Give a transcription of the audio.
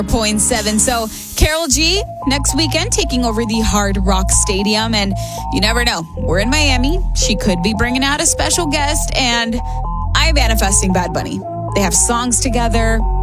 104.7. So, Carol G, next weekend, taking over the Hard Rock Stadium. And you never know. We're in Miami. She could be bringing out a special guest. And I'm manifesting Bad Bunny. They have songs together.